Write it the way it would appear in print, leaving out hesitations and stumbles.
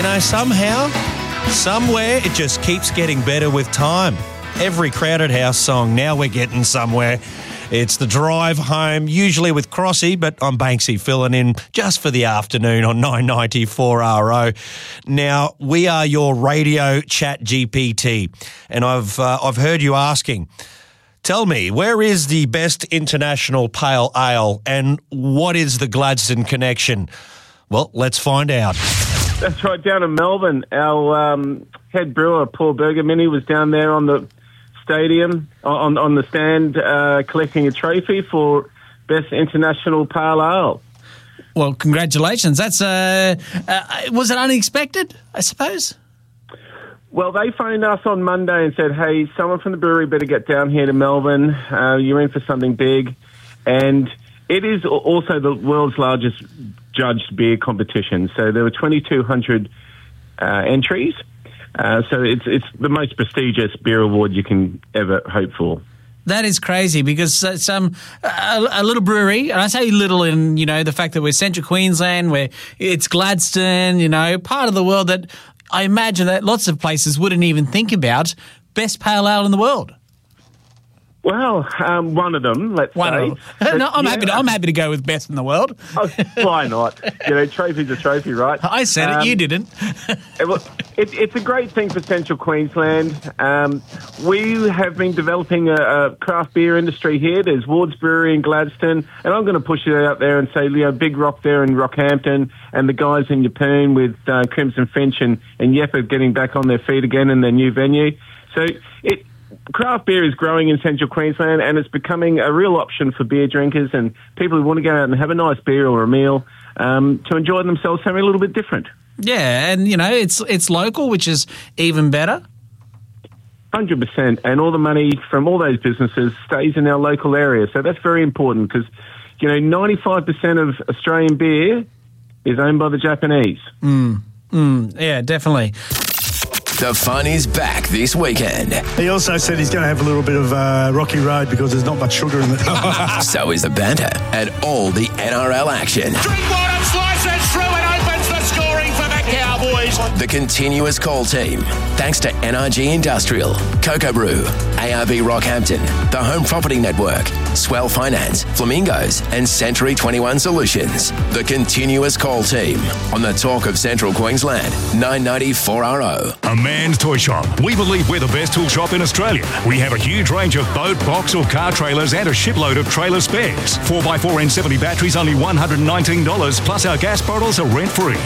Somehow, somewhere, it just keeps getting better with time. Every Crowded House song, now we're getting somewhere. It's the drive home, usually with Crossy, but I'm Banksy filling in just for the afternoon on 994 RO. Now, we are your radio chat GPT, and I've heard you asking, tell me, where is the best international pale ale and what is the Gladstone connection? Well, let's find out. That's right, down in Melbourne. Our head brewer, Paul Bergamini, was down there on the stadium, on the stand, collecting a trophy for Best International Pale Ale. Well, congratulations. That's was it unexpected, I suppose? Well, they phoned us on Monday and said, hey, someone from the brewery better get down here to Melbourne. You're in for something big. And it is also the world's largest judged beer competition. So there were 2,200 entries. So it's the most prestigious beer award you can ever hope for. That is crazy because it's a little brewery, and I say little in, the fact that we're Central Queensland, where it's Gladstone, part of the world that I imagine that lots of places wouldn't even think about. Best pale ale in the world. Well, one of them, let's say. No, I'm happy to go with best in the world. Oh, why not? Trophy's a trophy, right? I said it, you didn't. It's a great thing for Central Queensland. We have been developing a craft beer industry here. There's Ward's Brewery in Gladstone, and I'm going to push it out there and say, Big Rock there in Rockhampton, and the guys in Yeppoon with Crimson Finch and Yeppa getting back on their feet again in their new venue. So craft beer is growing in Central Queensland, and it's becoming a real option for beer drinkers and people who want to go out and have a nice beer or a meal to enjoy themselves something a little bit different. Yeah, and, it's local, which is even better. 100%, and all the money from all those businesses stays in our local area. So that's very important because, 95% of Australian beer is owned by the Japanese. Yeah, definitely. The fun is back this weekend. He also said he's going to have a little bit of rocky road because there's not much sugar in it. So is the banter and all the NRL action. Drinkwater slices through and opens the scoring for the Cowboys. The continuous call team, thanks to NRG Industrial, Cocoa Brew, ARB Rockhampton, the Home Property Network, Swell Finance, Flamingos, and Century 21 Solutions. The continuous call team on the Talk of Central Queensland, 994 RO. A Man's Toy Shop. We believe we're the best tool shop in Australia. We have a huge range of boat, box or car trailers and a shipload of trailer spares. 4x4 N70 batteries only $119, plus our gas bottles are rent-free.